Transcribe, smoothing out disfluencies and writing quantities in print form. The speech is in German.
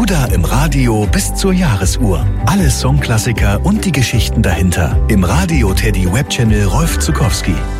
Huda im Radio bis zur Jahresuhr. Alle Songklassiker und die Geschichten dahinter. Im Radio Teddy Webchannel Rolf Zuckowski.